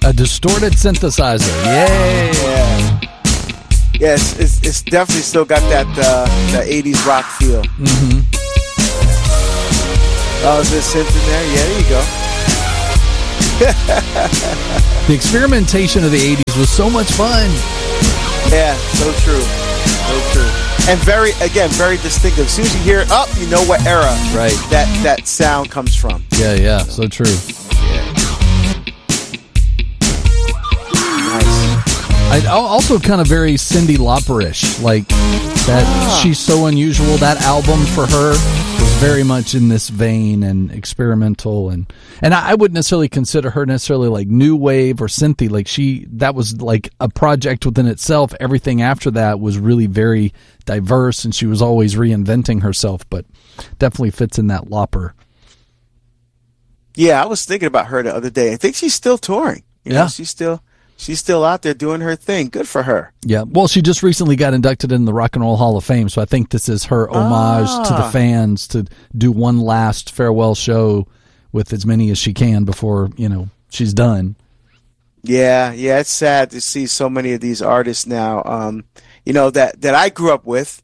A distorted synthesizer. Yay! Yeah. Yes, it's definitely still got that 80s rock feel. Mm-hmm. Oh, is there synth in there? Yeah, there you go. The experimentation of the 80s was so much fun. Yeah, so true. So true. And very distinctive. As soon as you hear it up, you know what era right. that sound comes from. Yeah, so true. Yeah. Nice. Also kind of very Cyndi Lauper-ish. Like, that She's So Unusual, that album for her was very much in this vein and experimental. And I wouldn't necessarily consider her necessarily like new wave or synthy. Like that was like a project within itself. Everything after that was really very diverse, and she was always reinventing herself, but definitely fits in that Lauper. Yeah, I was thinking about her the other day. I think she's still touring. You know, she's still out there doing her thing. Good for her. Yeah. Well, she just recently got inducted in the Rock and Roll Hall of Fame, so I think this is her homage to the fans to do one last farewell show with as many as she can before, she's done. Yeah, it's sad to see so many of these artists now, that I grew up with,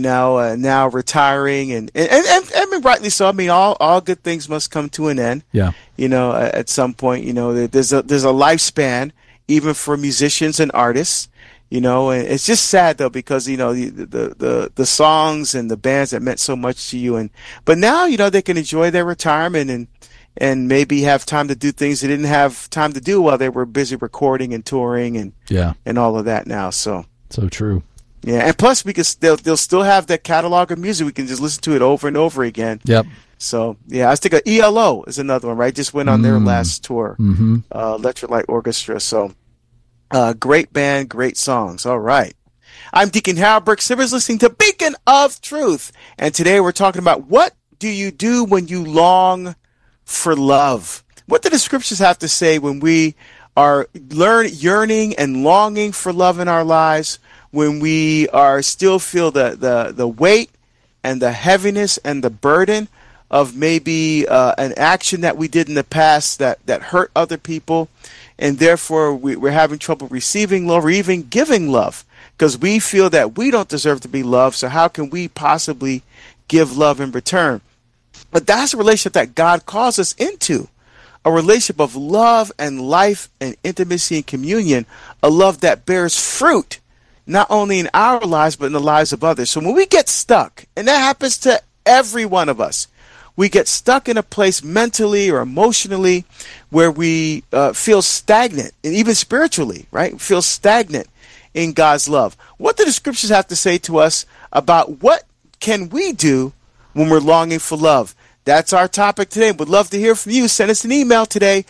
now retiring and rightly so. I mean, all good things must come to an end. Yeah. At some point, there's a lifespan even for musicians and artists, and it's just sad though, because, the songs and the bands that meant so much to you. But now, they can enjoy their retirement and maybe have time to do things they didn't have time to do while they were busy recording and touring and all of that now. So true. Yeah. And plus they'll still have that catalog of music. We can just listen to it over and over again. Yep. So, yeah, I was thinking ELO is another one, right? Just went on their last tour, Electric Light Orchestra. So, great band, great songs. All right. I'm Deacon Harold Burke Sivers, listening to Beacon of Truth. And today we're talking about what do you do when you long for love? What do the scriptures have to say when we are yearning and longing for love in our lives, when we are still feel the weight and the heaviness and the burden of maybe an action that we did in the past that hurt other people, and therefore we're having trouble receiving love or even giving love because we feel that we don't deserve to be loved, so how can we possibly give love in return? But that's a relationship that God calls us into, a relationship of love and life and intimacy and communion, a love that bears fruit, not only in our lives, but in the lives of others. So when we get stuck, and that happens to every one of us, we get stuck in a place mentally or emotionally where we feel stagnant, and even spiritually, right? Feel stagnant in God's love. What do the scriptures have to say to us about what can we do when we're longing for love? That's our topic today. Would love to hear from you. Send us an email today,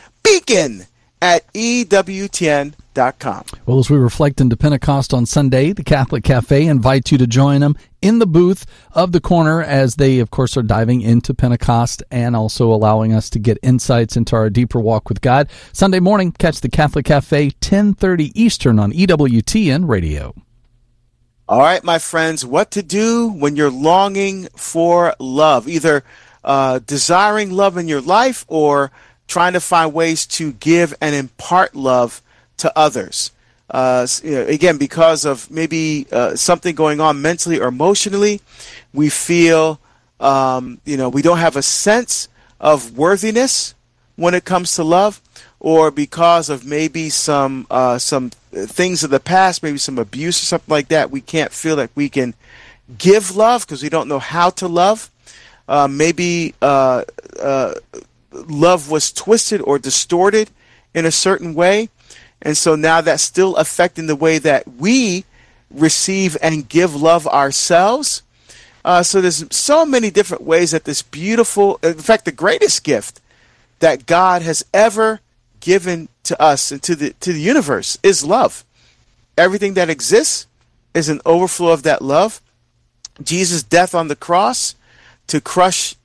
beacon@ewtn.com. Well, as we reflect into Pentecost on Sunday, the Catholic Cafe invites you to join them in the booth of the corner as they, of course, are diving into Pentecost and also allowing us to get insights into our deeper walk with God. Sunday morning, catch the Catholic Cafe, 10:30 Eastern on EWTN Radio. All right, my friends, what to do when you're longing for love, either desiring love in your life or trying to find ways to give and impart love to others. Again, because of maybe something going on mentally or emotionally, we feel, we don't have a sense of worthiness when it comes to love, or because of maybe some things of the past, maybe some abuse or something like that, we can't feel that we can give love because we don't know how to love. Maybe love was twisted or distorted in a certain way. And so now that's still affecting the way that we receive and give love ourselves. So there's so many different ways that this beautiful, in fact, the greatest gift that God has ever given to us and to the universe is love. Everything that exists is an overflow of that love. Jesus' death on the cross to crush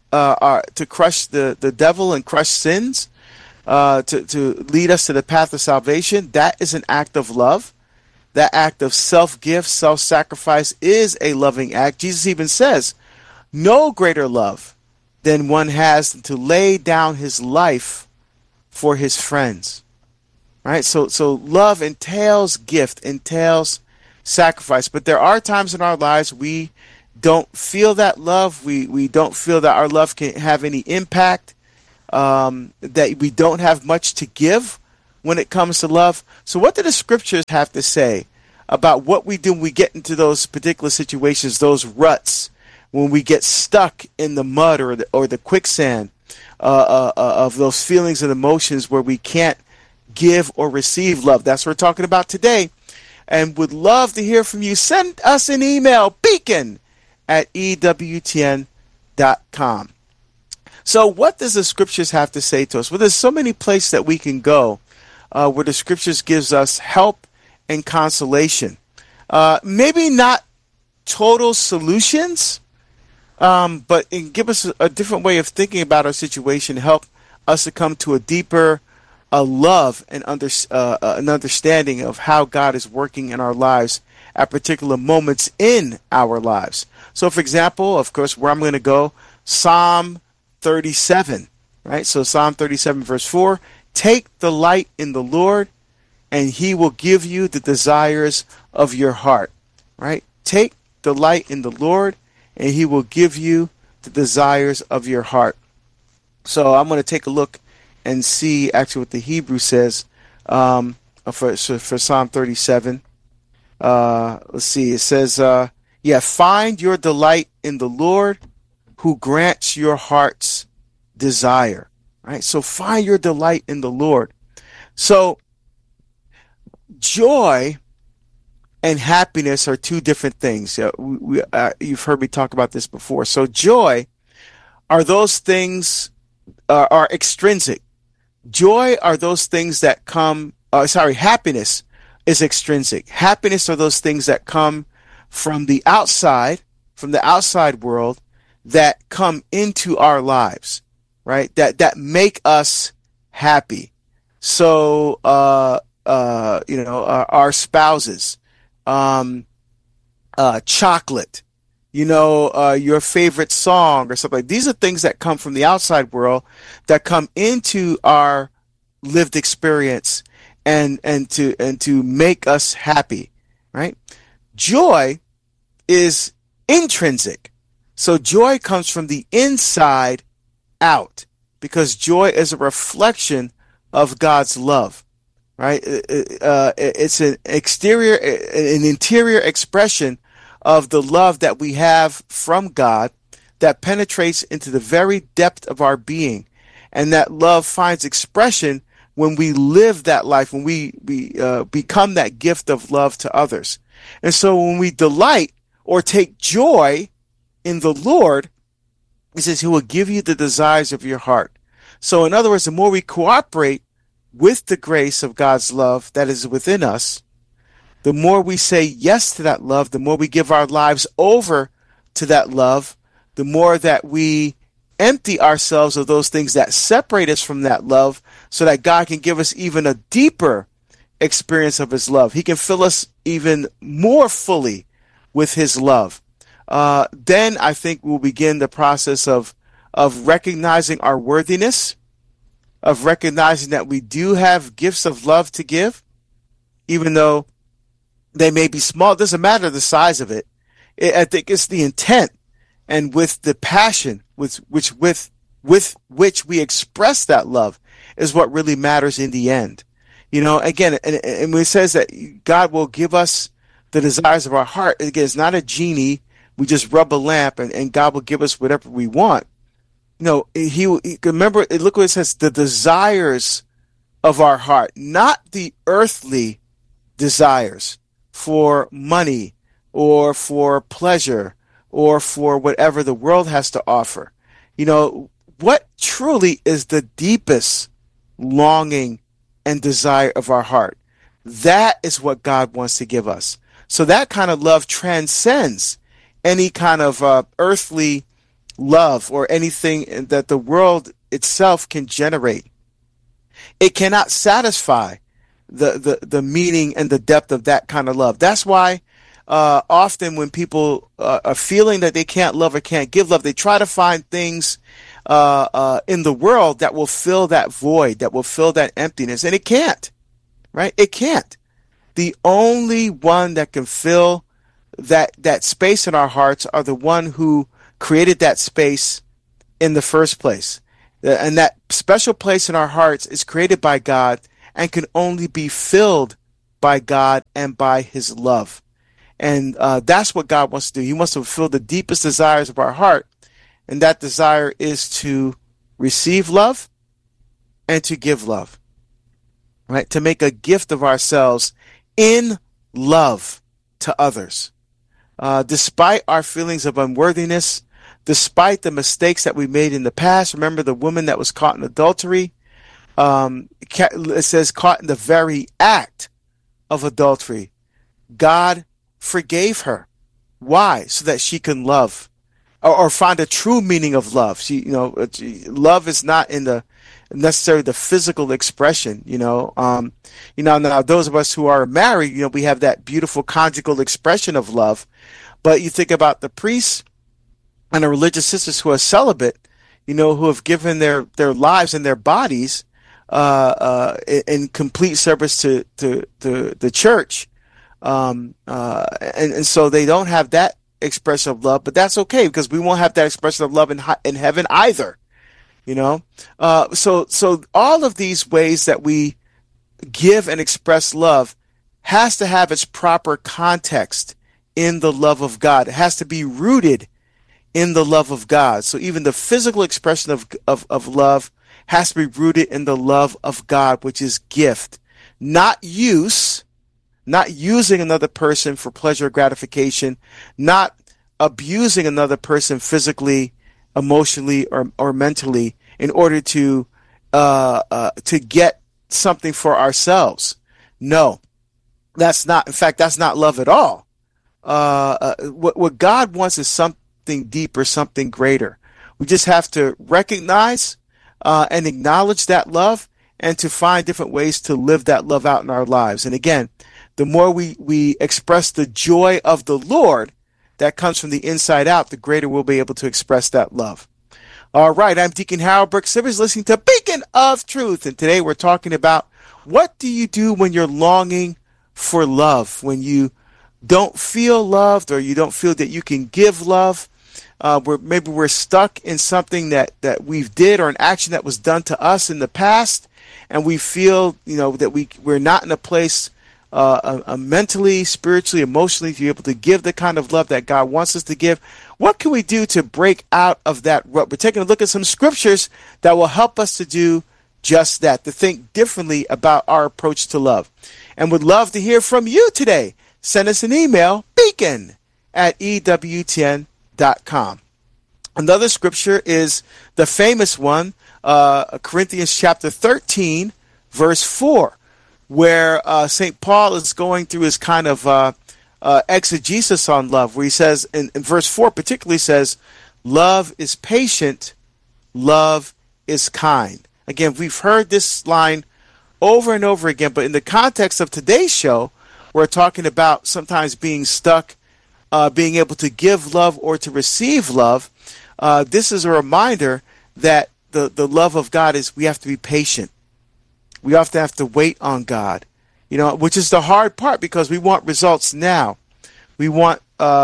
the devil and crush sins, to lead us to the path of salvation, that is an act of love. That act of self-gift, self-sacrifice is a loving act. Jesus even says, no greater love than one has to lay down his life for his friends. right? So love entails gift, entails sacrifice. But there are times in our lives we don't feel that love. We don't feel that our love can have any impact, that we don't have much to give when it comes to love. So what do the scriptures have to say about what we do when we get into those particular situations, those ruts, when we get stuck in the mud or the quicksand of those feelings and emotions where we can't give or receive love? That's what we're talking about today, and would love to hear from you. Send us an email, beacon@ewtn.com. So what does the scriptures have to say to us? Well, there's so many places that we can go where the scriptures gives us help and consolation. Maybe not total solutions, but it give us a different way of thinking about our situation, help us to come to a deeper love and an understanding of how God is working in our lives at particular moments in our lives. So, for example, of course, where I'm going to go, Psalm 37, right? So Psalm 37, verse 4, take delight in the Lord, and he will give you the desires of your heart, right? Take delight in the Lord, and he will give you the desires of your heart. So I'm going to take a look and see actually what the Hebrew says for Psalm 37. Let's see. It says, find your delight in the Lord, who grants your heart's desire. Right? So find your delight in the Lord. So joy and happiness are two different things. You've heard me talk about this before. So joy are those things are extrinsic. Joy are those things that come. Happiness is extrinsic. Happiness are those things that come from the outside world, that come into our lives, right? That make us happy. So, our spouses, chocolate, your favorite song or something. These are things that come from the outside world that come into our lived experience and to make us happy, right? Joy is intrinsic. So joy comes from the inside out, because joy is a reflection of God's love, right? It's an interior expression of the love that we have from God that penetrates into the very depth of our being. And that love finds expression when we live that life, when we become that gift of love to others. And so when we delight or take joy in the Lord, he says he will give you the desires of your heart. So in other words, the more we cooperate with the grace of God's love that is within us, the more we say yes to that love, the more we give our lives over to that love, the more that we empty ourselves of those things that separate us from that love, so that God can give us even a deeper experience of his love. He can fill us even more fully with his love. Then I think we'll begin the process of recognizing our worthiness, of recognizing that we do have gifts of love to give, even though they may be small. It doesn't matter the size of it. I think it's the intent and with the passion with which we express that love is what really matters in the end. Again, and when it says that God will give us the desires of our heart, again, it's not a genie. We just rub a lamp and God will give us whatever we want. He remember, look what it says, the desires of our heart, not the earthly desires for money or for pleasure or for whatever the world has to offer. What truly is the deepest longing and desire of our heart? That is what God wants to give us. So that kind of love transcends any kind of earthly love or anything that the world itself can generate. It cannot satisfy the meaning and the depth of that kind of love. That's why often when people are feeling that they can't love or can't give love, they try to find things in the world that will fill that void, that will fill that emptiness, and it can't. right? It can't. The only one that can fill that space in our hearts are the one who created that space in the first place. And that special place in our hearts is created by God and can only be filled by God and by his love. And that's what God wants to do. He wants to fulfill the deepest desires of our heart. And that desire is to receive love and to give love, right? To make a gift of ourselves in love to others. Despite our feelings of unworthiness, despite the mistakes that we made in the past. Remember the woman that was caught in adultery? It says caught in the very act of adultery. God forgave her. Why? So that she can love or find a true meaning of love. Love is not in the necessarily the physical expression, now those of us who are married, we have that beautiful conjugal expression of love. But you think about the priests and the religious sisters who are celibate, who have given their lives and their bodies in complete service to the church. And so they don't have that expression of love, but that's okay because we won't have that expression of love in heaven either. So all of these ways that we give and express love has to have its proper context in the love of God. It has to be rooted in the love of God. So even the physical expression of love has to be rooted in the love of God, which is gift, not use, not using another person for pleasure or gratification, not abusing another person physically, emotionally, or mentally in order to get something for ourselves. No, that's not. In fact, that's not love at all. What God wants is something deeper, something greater. We just have to recognize and acknowledge that love and to find different ways to live that love out in our lives. And again, the more we express the joy of the Lord that comes from the inside out, the greater we'll be able to express that love. All right, I'm Deacon Harold Brooks Sivers, listening to Beacon of Truth. And today we're talking about what do you do when you're longing for love, when you don't feel loved or you don't feel that you can give love. Maybe we're stuck in something that we've did or an action that was done to us in the past, and we feel that we're not in a place mentally, spiritually, emotionally to be able to give the kind of love that God wants us to give. What can we do to break out of that rut? We're taking a look at some scriptures that will help us to do just that, to think differently about our approach to love. And would love to hear from you today. Send us an email, beacon@ewtn.com. Another scripture is the famous one, Corinthians chapter 13, verse 4, where St. Paul is going through his kind of exegesis on love, where he says, in verse 4 particularly says, love is patient, love is kind. Again, we've heard this line over and over again, but in the context of today's show, we're talking about sometimes being stuck, being able to give love or to receive love. This is a reminder that the love of God is we have to be patient. We often have to wait on God, which is the hard part because we want results now. We want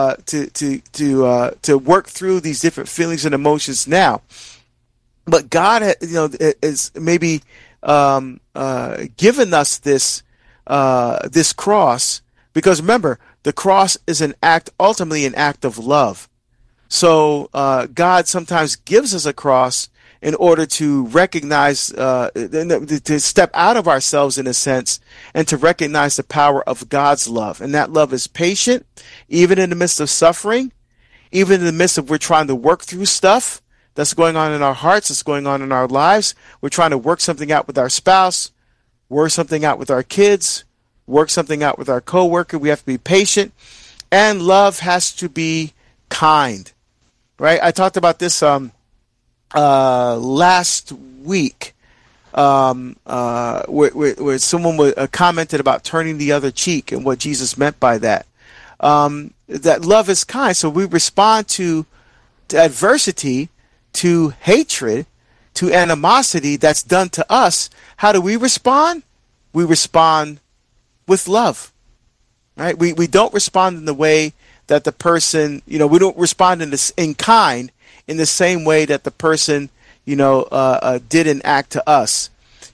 to work through these different feelings and emotions now. But God, is maybe given us this cross because remember, the cross is ultimately an act of love. So God sometimes gives us a cross in order to recognize, to step out of ourselves in a sense, and to recognize the power of God's love. And that love is patient, even in the midst of suffering, even in the midst of we're trying to work through stuff that's going on in our hearts, that's going on in our lives. We're trying to work something out with our spouse, work something out with our kids, work something out with our coworker. We have to be patient, and love has to be kind, right? I talked about this last week, where someone commented about turning the other cheek and what Jesus meant by that. That love is kind, so we respond to adversity, to hatred, to animosity that's done to us. How do we respond? we respond with love, right? We don't respond in the way that the person, we don't respond in kind in the same way that the person, did an act to us.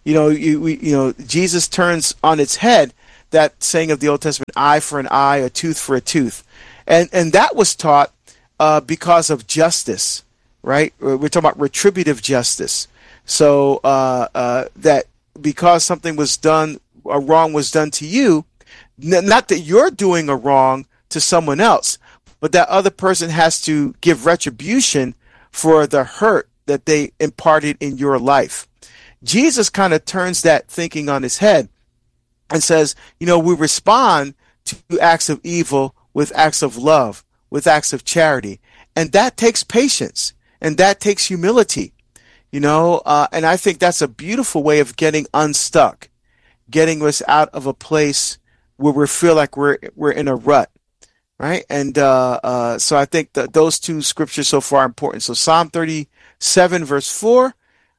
Jesus turns on its head that saying of the Old Testament, eye for an eye, a tooth for a tooth. And that was taught because of justice, right? We're talking about retributive justice. So that because something was done, a wrong was done to you, not that you're doing a wrong to someone else, but that other person has to give retribution for the hurt that they imparted in your life. Jesus kind of turns that thinking on his head and says, we respond to acts of evil with acts of love, with acts of charity. And that takes patience and that takes humility, and I think that's a beautiful way of getting unstuck, getting us out of a place where we feel like we're in a rut. Right. And so I think that those two scriptures so far are important. So Psalm 37, verse 4,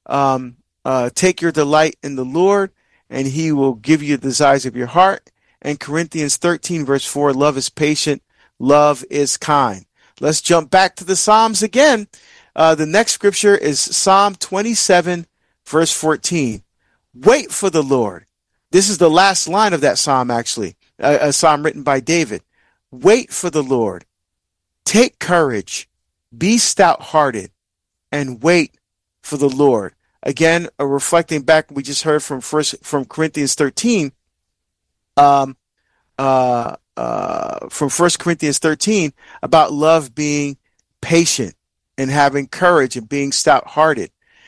take your delight in the Lord, and he will give you the desires of your heart. And Corinthians 13, verse 4, love is patient, love is kind. Let's jump back to the Psalms again. The next scripture is Psalm 27, verse 14. Wait for the Lord. This is the last line of that psalm, actually, a psalm written by David. Wait for the Lord. Take courage. Be stout-hearted and wait for the Lord. Again, reflecting back, we just heard from Corinthians 13, from 1 Corinthians 13 about love being patient and having courage and being stout-hearted.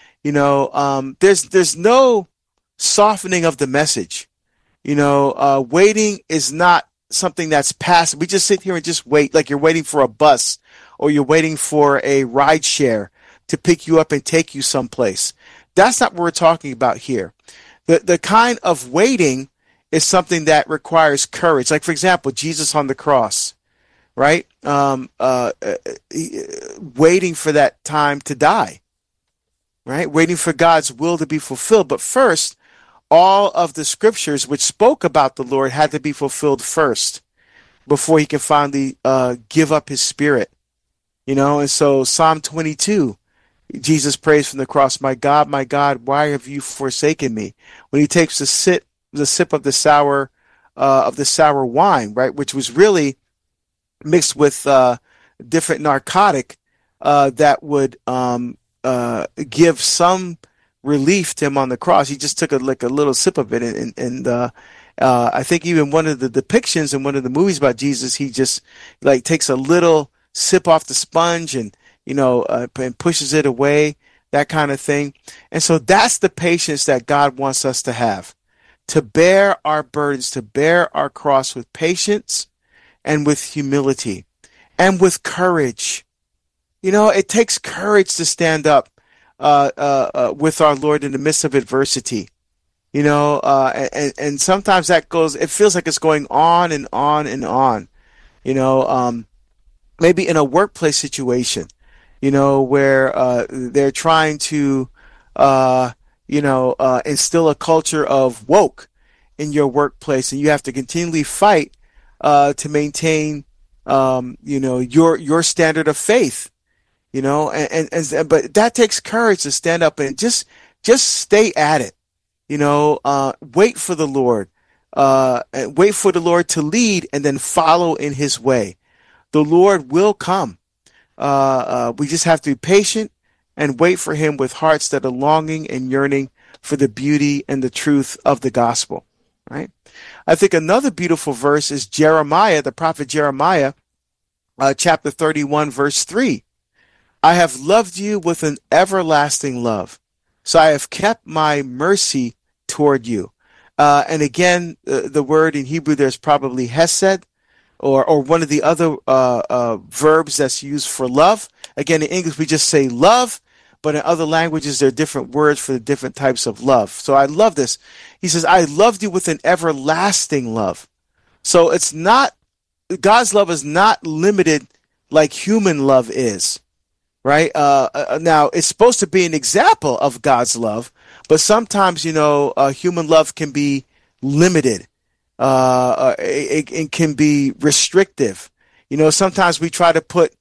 There's no softening of the message. Waiting is not something that's passive. We just sit here and just wait, like you're waiting for a bus or you're waiting for a ride share to pick you up and take you someplace. That's not what we're talking about here. The kind of waiting is something that requires courage. Like, for example, Jesus on the cross, right? Waiting for that time to die, right? Waiting for God's will to be fulfilled. But first, all of the scriptures which spoke about the Lord had to be fulfilled first before he can finally give up his spirit. And so Psalm 22, Jesus prays from the cross, my God, why have you forsaken me? When he takes the sip of the sour wine, right, which was really mixed with different narcotic that would give some relief to him on the cross. He just took a little sip of it, and I think even one of the depictions in one of the movies about Jesus, he just takes a little sip off the sponge and and pushes it away, that kind of thing. And so that's the patience that God wants us to have, to bear our burdens, to bear our cross with patience and with humility and with courage. It takes courage to stand up with our Lord in the midst of adversity, and sometimes it feels like it's going on and on and on, maybe in a workplace situation, where they're trying to, instill a culture of woke in your workplace, and you have to continually fight to maintain, your standard of faith. But that takes courage to stand up and just stay at it. Wait for the Lord, and wait for the Lord to lead, and then follow in his way. The Lord will come. We just have to be patient and wait for him with hearts that are longing and yearning for the beauty and the truth of the gospel. Right? I think another beautiful verse is Jeremiah, the prophet Jeremiah, chapter 31, verse 3. I have loved you with an everlasting love, so I have kept my mercy toward you. And again, the word in Hebrew there's probably hesed, or one of the other verbs that's used for love. Again, in English we just say love, but in other languages there are different words for the different types of love. So I love this. He says, I loved you with an everlasting love. So it's not, God's love is not limited like human love is. Right? Now, it's supposed to be an example of God's love, but sometimes, human love can be limited. It can be restrictive. Sometimes we try to put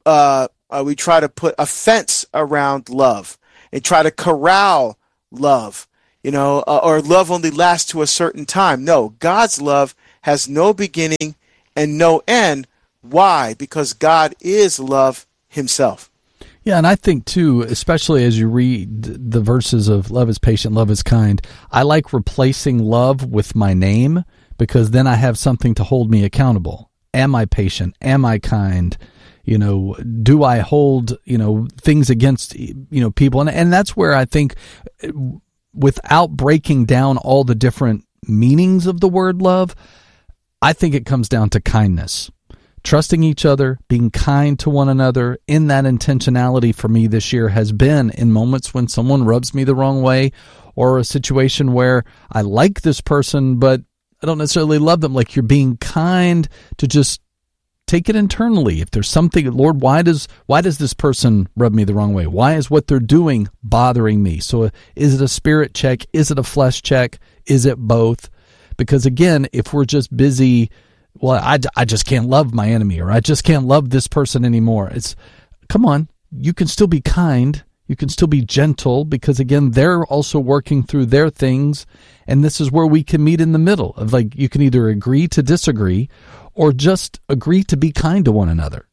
a fence around love and try to corral love, or love only lasts to a certain time. No, God's love has no beginning and no end. Why? Because God is love himself. Yeah, and I think, too, especially as you read the verses of love is patient, love is kind, I like replacing love with my name, because then I have something to hold me accountable. Am I patient? Am I kind? Do I hold, things against, people? And that's where I think, without breaking down all the different meanings of the word love, I think it comes down to kindness. Trusting each other, being kind to one another. In that intentionality for me this year has been in moments when someone rubs me the wrong way, or a situation where I like this person, but I don't necessarily love them. Like, you're being kind to just take it internally. If there's something, Lord, why does this person rub me the wrong way? Why is what they're doing bothering me? So is it a spirit check? Is it a flesh check? Is it both? Because again, if we're just busy, well, I just can't love my enemy, or I just can't love this person anymore. Come on, you can still be kind. You can still be gentle, because again, they're also working through their things. And this is where we can meet in the middle of, like, you can either agree to disagree or just agree to be kind to one another.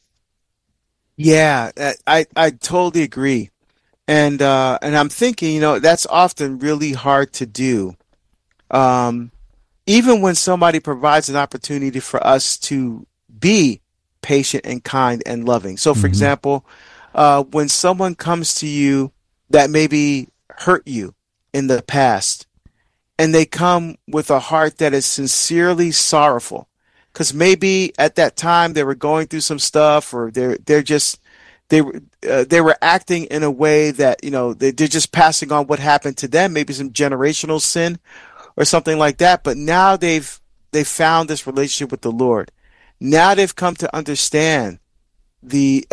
Yeah, I totally agree. And I'm thinking, that's often really hard to do. Even when somebody provides an opportunity for us to be patient and kind and loving. So, for example, when someone comes to you that maybe hurt you in the past, and they come with a heart that is sincerely sorrowful, because maybe at that time they were going through some stuff, or they were acting in a way that, they're just passing on what happened to them, maybe some generational sin or something like that. But now they've found this relationship with the Lord. Now they've come to understand the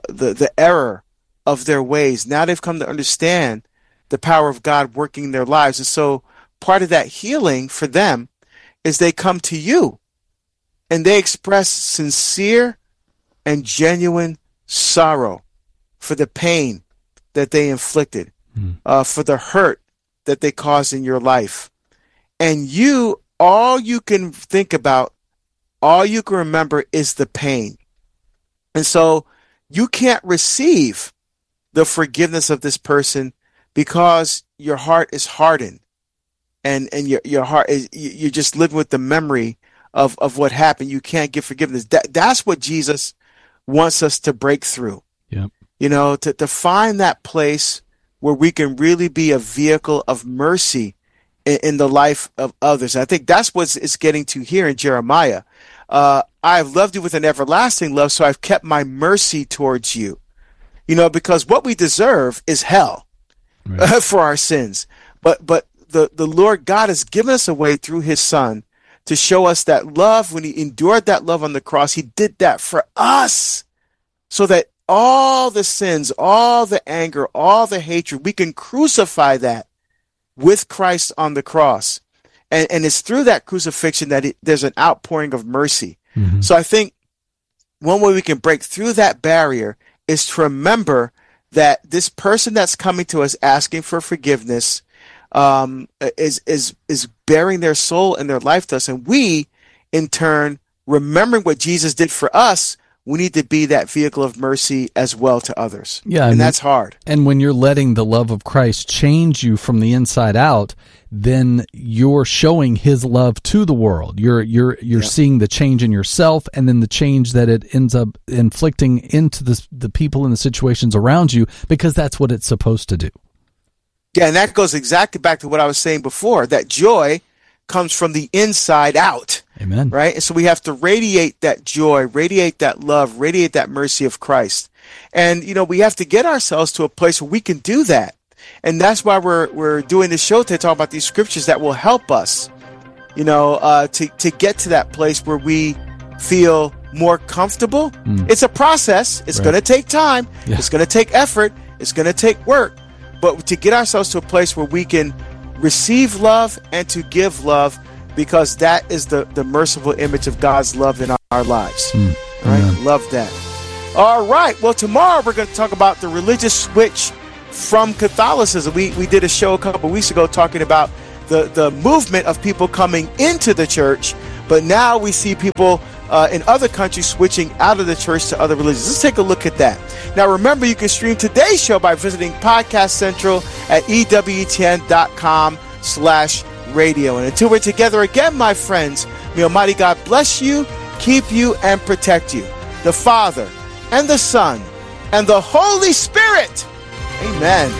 error of their ways. Now they've come to understand the power of God working in their lives. And so part of that healing for them is they come to you and they express sincere and genuine sorrow for the pain that they inflicted, for the hurt that they caused in your life. And all you can think about, all you can remember is the pain. And so you can't receive the forgiveness of this person because your heart is hardened, and your heart is, you're just living with the memory of what happened. You can't give forgiveness. That's what Jesus wants us to break through. Yep. To find that place where we can really be a vehicle of mercy in the life of others. I think that's what it's getting to here in Jeremiah. I've loved you with an everlasting love, so I've kept my mercy towards you. Because what we deserve is hell, right, for our sins. But the Lord God has given us a way through his Son to show us that love. When he endured that love on the cross, he did that for us, so that all the sins, all the anger, all the hatred, we can crucify that with Christ on the cross. And it's through that crucifixion that there's an outpouring of mercy. Mm-hmm. So I think one way we can break through that barrier is to remember that this person that's coming to us asking for forgiveness is bearing their soul and their life to us. And we, in turn, remembering what Jesus did for us, we need to be that vehicle of mercy as well to others. Yeah, and that's hard. And when you're letting the love of Christ change you from the inside out, then you're showing his love to the world. You're seeing the change in yourself, and then the change that it ends up inflicting into the people and the situations around you, because that's what it's supposed to do. Yeah, and that goes exactly back to what I was saying before, that joy comes from the inside out. Amen. Right? And so we have to radiate that joy, radiate that love, radiate that mercy of Christ. And, we have to get ourselves to a place where we can do that. And that's why we're doing this show to talk about these scriptures that will help us, to get to that place where we feel more comfortable. It's a process. It's going to take time. Yeah. It's going to take effort. It's going to take work. But to get ourselves to a place where we can receive love and to give love, because that is the merciful image of God's love in our lives. All right? Love that. All right. Well, tomorrow we're going to talk about the religious switch from Catholicism. We did a show a couple weeks ago talking about the movement of people coming into the church, but now we see people in other countries switching out of the church to other religions. Let's take a look at that. Now, remember, you can stream today's show by visiting Podcast Central at EWTN.com/radio. And until we're together again, my friends, may Almighty God bless you, keep you, and protect you. The Father, and the Son, and the Holy Spirit. Amen.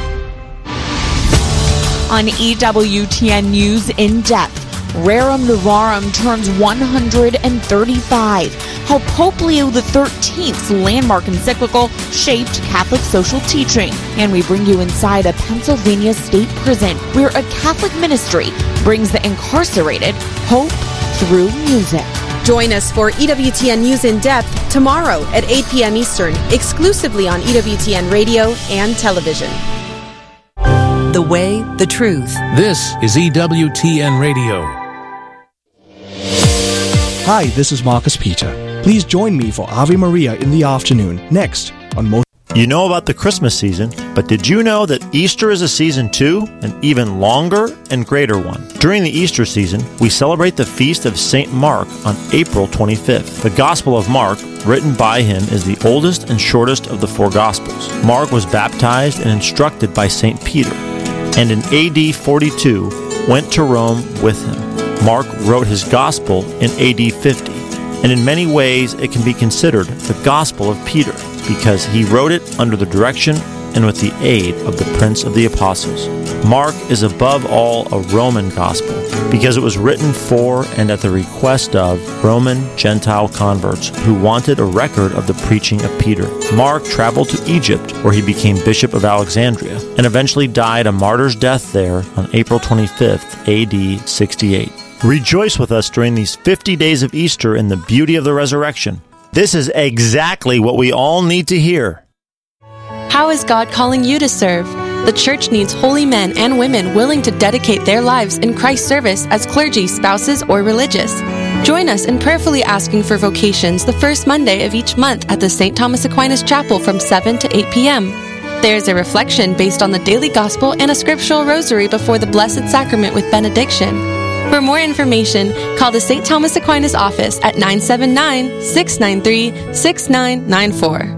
On EWTN News In Depth, Rerum Novarum turns 135. How Pope Leo XIII's landmark encyclical shaped Catholic social teaching. And we bring you inside a Pennsylvania state prison where a Catholic ministry brings the incarcerated hope through music. Join us for EWTN News In Depth tomorrow at 8 p.m. Eastern, exclusively on EWTN Radio and television. The way, the truth. This is EWTN Radio. Hi, this is Marcus Peter. Please join me for Ave Maria in the afternoon, next on Most. You know about the Christmas season, but did you know that Easter is a season too, an even longer and greater one? During the Easter season, we celebrate the feast of St. Mark on April 25th. The Gospel of Mark, written by him, is the oldest and shortest of the four Gospels. Mark was baptized and instructed by St. Peter, and in AD 42 went to Rome with him. Mark wrote his Gospel in AD 50, and in many ways it can be considered the Gospel of Peter, because he wrote it under the direction and with the aid of the Prince of the Apostles. Mark is above all a Roman Gospel, because it was written for and at the request of Roman Gentile converts who wanted a record of the preaching of Peter. Mark traveled to Egypt, where he became Bishop of Alexandria, and eventually died a martyr's death there on April 25th, AD 68. Rejoice with us during these 50 days of Easter in the beauty of the resurrection. This is exactly what we all need to hear. How is God calling you to serve? The church needs holy men and women willing to dedicate their lives in Christ's service as clergy, spouses, or religious. Join us in prayerfully asking for vocations the first Monday of each month at the St. Thomas Aquinas Chapel from 7 to 8 p.m. There's a reflection based on the daily gospel and a scriptural rosary before the Blessed Sacrament with benediction. For more information, call the St. Thomas Aquinas office at 979-693-6994.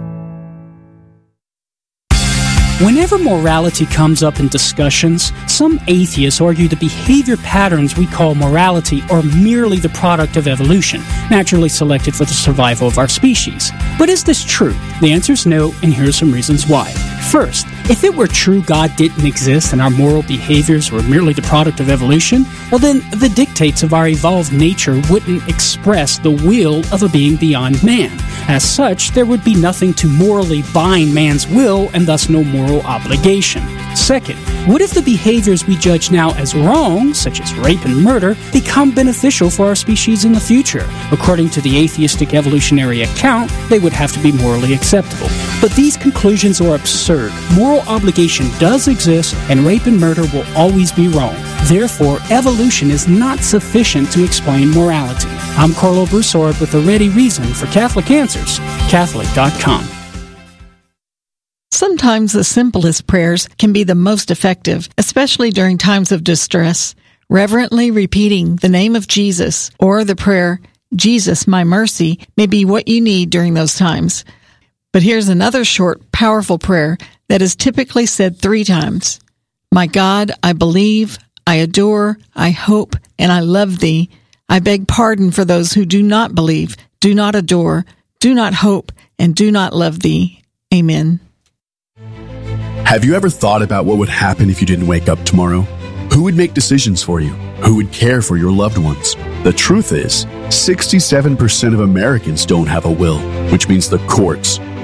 Whenever morality comes up in discussions, some atheists argue the behavior patterns we call morality are merely the product of evolution, naturally selected for the survival of our species. But is this true? The answer is no, and here are some reasons why. First, if it were true God didn't exist and our moral behaviors were merely the product of evolution, well then the dictates of our evolved nature wouldn't express the will of a being beyond man. As such, there would be nothing to morally bind man's will and thus no moral obligation. Second, what if the behaviors we judge now as wrong, such as rape and murder, become beneficial for our species in the future? According to the atheistic evolutionary account, they would have to be morally acceptable. But these conclusions are absurd. Moral obligation does exist, and rape and murder will always be wrong. Therefore, evolution is not sufficient to explain morality. I'm Carlo Broussard with a ready reason for Catholic Answers, Catholic.com. Sometimes the simplest prayers can be the most effective, especially during times of distress. Reverently repeating the name of Jesus or the prayer, Jesus, my mercy, may be what you need during those times. But here's another short, powerful prayer that is typically said 3 times. My God, I believe, I adore, I hope, and I love thee. I beg pardon for those who do not believe, do not adore, do not hope, and do not love thee. Amen. Have you ever thought about what would happen if you didn't wake up tomorrow? Who would make decisions for you? Who would care for your loved ones? The truth is, 67% of Americans don't have a will, which means the courts,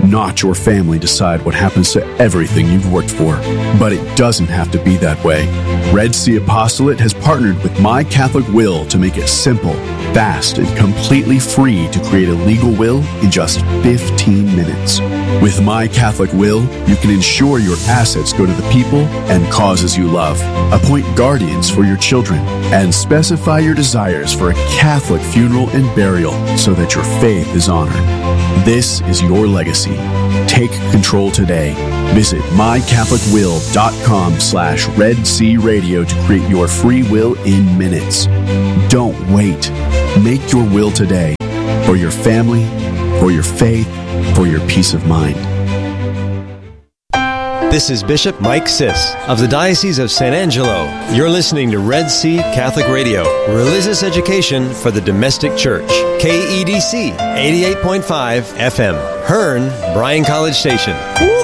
not your family decide what happens to everything you've worked for. But it doesn't have to be that way. Red Sea Apostolate has partnered with My Catholic Will to make it simple, fast, and completely free to create a legal will in just 15 minutes. With My Catholic Will, you can ensure your assets go to the people and causes you love, appoint guardians for your children, and specify your desires for a Catholic funeral and burial so that your faith is honored. This is your legacy. Take control today. Visit mycatholicwill.com/Red Sea Radio to create your free will in minutes. Don't wait. Make your will today for your family, for your faith, for your peace of mind. This is Bishop Mike Siss of the Diocese of San Angelo. You're listening to Red Sea Catholic Radio, religious education for the domestic church. KEDC 88.5 FM, Hearn, Bryan College Station.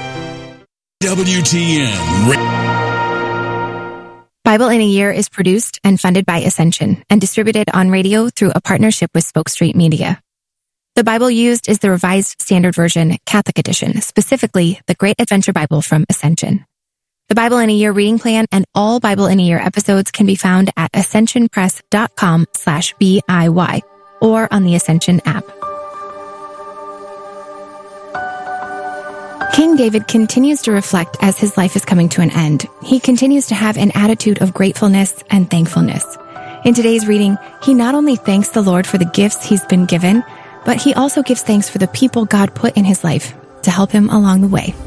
WTN. Bible in a Year is produced and funded by Ascension and distributed on radio through a partnership with Spoke Street Media. The Bible used is the Revised Standard Version Catholic Edition, specifically the Great Adventure Bible from Ascension. The Bible in a Year reading plan and all Bible in a Year episodes can be found at ascensionpress.com/BIY or on the Ascension app. King David continues to reflect as his life is coming to an end. He continues to have an attitude of gratefulness and thankfulness. In today's reading, he not only thanks the Lord for the gifts he's been given, but he also gives thanks for the people God put in his life to help him along the way.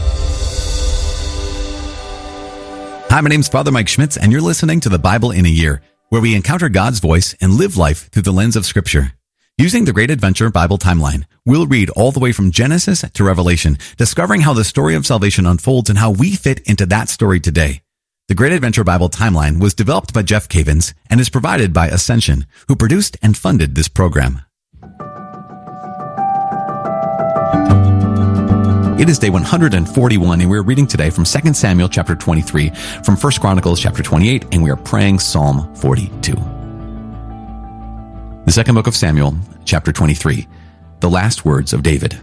Hi, my name's Father Mike Schmitz, and you're listening to the Bible in a Year, where we encounter God's voice and live life through the lens of Scripture. Using the Great Adventure Bible timeline, we'll read all the way from Genesis to Revelation, discovering how the story of salvation unfolds and how we fit into that story today. The Great Adventure Bible timeline was developed by Jeff Cavins and is provided by Ascension, who produced and funded this program. It is day 141, and we're reading today from 2 Samuel chapter 23, from 1 Chronicles chapter 28, and we are praying Psalm 42. The second book of Samuel, chapter 23, the last words of David.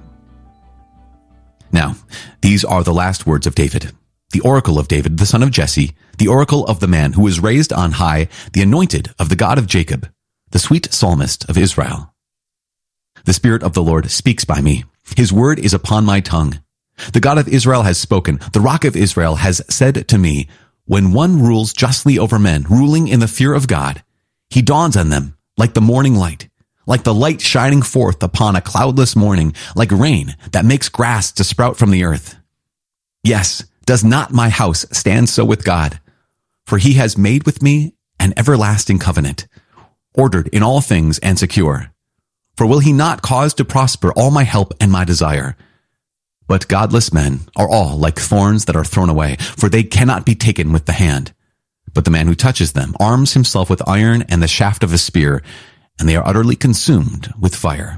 Now, these are the last words of David, the oracle of David, the son of Jesse, the oracle of the man who was raised on high, the anointed of the God of Jacob, the sweet psalmist of Israel. The Spirit of the Lord speaks by me. His word is upon my tongue. The God of Israel has spoken. The Rock of Israel has said to me, when one rules justly over men, ruling in the fear of God, he dawns on them like the morning light, like the light shining forth upon a cloudless morning, like rain that makes grass to sprout from the earth. Yes, does not my house stand so with God? For he has made with me an everlasting covenant, ordered in all things and secure. For will he not cause to prosper all my help and my desire? But godless men are all like thorns that are thrown away, for they cannot be taken with the hand. But the man who touches them arms himself with iron and the shaft of a spear, and they are utterly consumed with fire.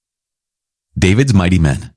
David's mighty men.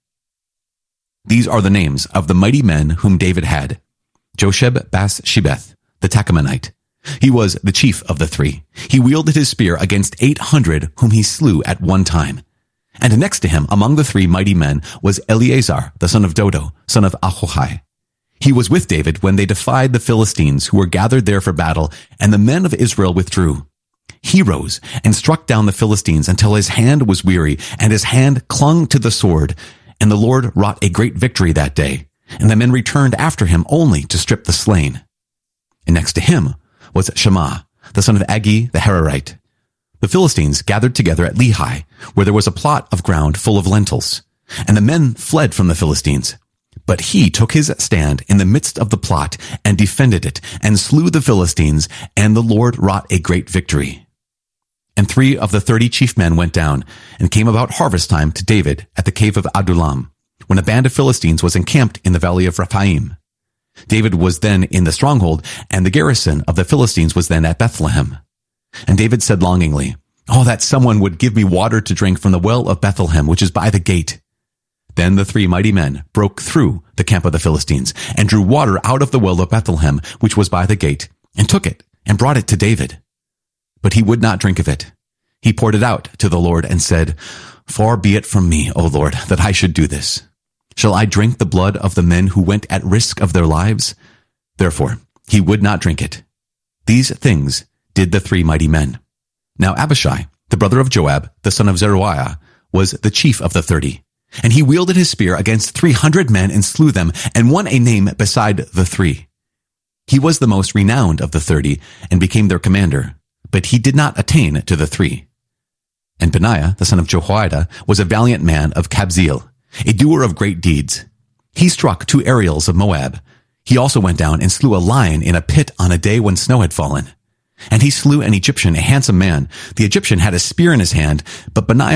These are the names of the mighty men whom David had. Josheb-Bas-Shebeth, the Tachamonite. He was the chief of the three. He wielded his spear against 800 whom he slew at one time. And next to him among the three mighty men was Eleazar, the son of Dodo, son of Ahohai. He was with David when they defied the Philistines who were gathered there for battle, and the men of Israel withdrew. He rose and struck down the Philistines until his hand was weary, and his hand clung to the sword. And the Lord wrought a great victory that day, and the men returned after him only to strip the slain. And next to him was Shammah, the son of Agi the Hararite. The Philistines gathered together at Lehi, where there was a plot of ground full of lentils. And the men fled from the Philistines. But he took his stand in the midst of the plot and defended it and slew the Philistines, and the Lord wrought a great victory. And 3 of the 30 chief men went down and came about harvest time to David at the cave of Adullam, when a band of Philistines was encamped in the valley of Rephaim. David was then in the stronghold, and the garrison of the Philistines was then at Bethlehem. And David said longingly, "Oh, that someone would give me water to drink from the well of Bethlehem, which is by the gate." Then the 3 mighty men broke through the camp of the Philistines and drew water out of the well of Bethlehem, which was by the gate, and took it and brought it to David. But he would not drink of it. He poured it out to the Lord and said, "Far be it from me, O Lord, that I should do this. Shall I drink the blood of the men who went at risk of their lives? Therefore, he would not drink it. These things did the 3 mighty men. Now Abishai, the brother of Joab, the son of Zeruiah, was the chief of the 30. And he wielded his spear against 300 men and slew them, and won a name beside the 3. He was the most renowned of the 30, and became their commander, but he did not attain to the 3. And Benaiah, the son of Jehoiada, was a valiant man of Kabzeel, a doer of great deeds. He struck 2 Ariels of Moab. He also went down and slew a lion in a pit on a day when snow had fallen. And he slew an Egyptian, a handsome man. The Egyptian had a spear in his hand, but Benaiah